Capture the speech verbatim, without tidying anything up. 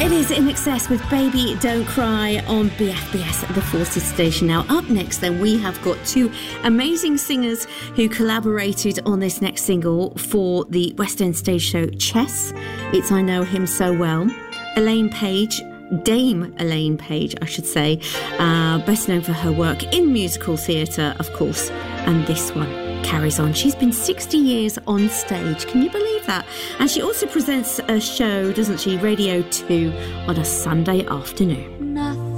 It is In Excess with Baby Don't Cry on B F B S, the Forces station. Now, up next, then, we have got two amazing singers who collaborated on this next single for the West End stage show Chess. It's I Know Him So Well. Elaine Paige, Dame Elaine Paige, I should say, uh, best known for her work in musical theatre, of course, and this one carries on. She's been sixty years on stage. Can you believe that? And she also presents a show, doesn't she, Radio two, on a Sunday afternoon.